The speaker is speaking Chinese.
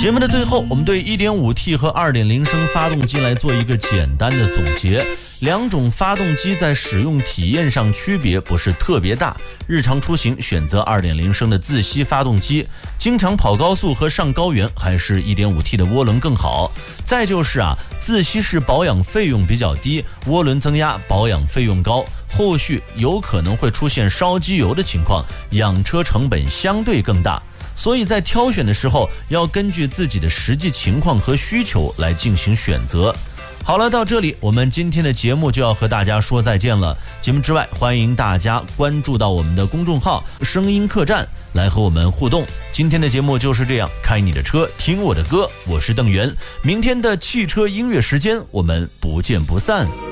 节目的最后，我们对 1.5T 和 2.0 升发动机来做一个简单的总结。两种发动机在使用体验上区别不是特别大，日常出行选择 2.0 升的自吸发动机，经常跑高速和上高原还是 1.5T 的涡轮更好。再就是自吸式保养费用比较低，涡轮增压保养费用高，后续有可能会出现烧机油的情况，养车成本相对更大。所以在挑选的时候，要根据自己的实际情况和需求来进行选择。好了，到这里我们今天的节目就要和大家说再见了。节目之外，欢迎大家关注到我们的公众号声音客栈来和我们互动。今天的节目就是这样，开你的车听我的歌，我是邓源。明天的汽车音乐时间我们不见不散。